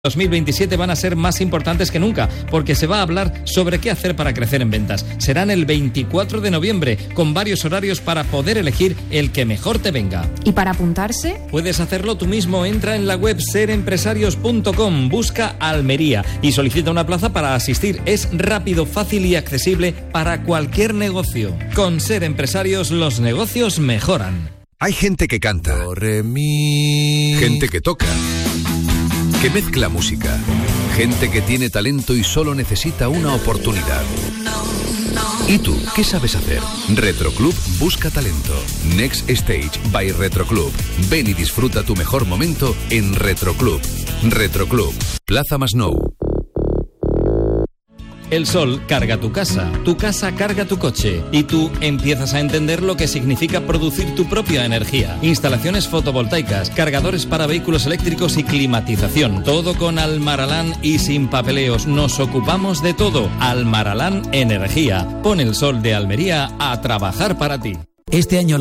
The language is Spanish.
2027 van a ser más importantes que nunca, porque se va a hablar sobre qué hacer para crecer en ventas. Serán el 24 de noviembre, con varios horarios para poder elegir el que mejor te venga. ¿Y para apuntarse? Puedes hacerlo tú mismo. Entra en la web serempresarios.com, busca Almería y solicita una plaza para asistir. Es rápido, fácil y accesible para cualquier negocio. Con Ser Empresarios, los negocios mejoran. Hay gente que canta, gente que toca, que mezcla música, gente que tiene talento y solo necesita una oportunidad. ¿Y tú qué sabes hacer? Retroclub busca talento. Next Stage by Retroclub. Ven y disfruta tu mejor momento en Retroclub. Retroclub, Plaza Masnou. El sol carga tu casa carga tu coche y tú empiezas a entender lo que significa producir tu propia energía. Instalaciones fotovoltaicas, cargadores para vehículos eléctricos y climatización. Todo con Almaralán y sin papeleos. Nos ocupamos de todo. Almaralán Energía. Pon el sol de Almería a trabajar para ti. Este año